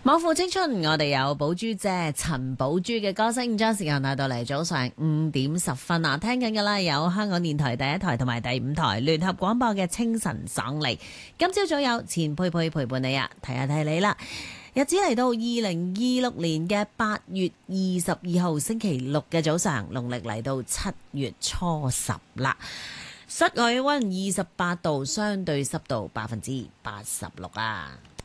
網富青春，我哋有寶珠姐陳寶珠嘅歌聲，將時間帶到嚟早上5:10啊！聽緊嘅啦，有香港電台第一台同埋第5台聯合廣播嘅清晨爽利。今朝早有錢佩佩陪伴你啊，提下你啦。日子嚟到2026年嘅8月22號星期六嘅早上，農曆嚟到7月初10啦。室外溫28度，相對濕度86%啊。